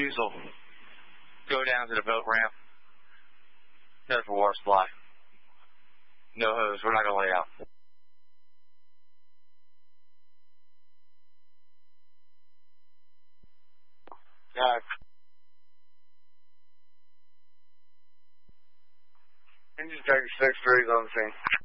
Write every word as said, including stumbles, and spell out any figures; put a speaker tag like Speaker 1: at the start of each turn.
Speaker 1: diesel. Go down to the boat ramp. Head for water supply. No hose. We're not going to lay out. Yeah. Engine check six three is on the scene.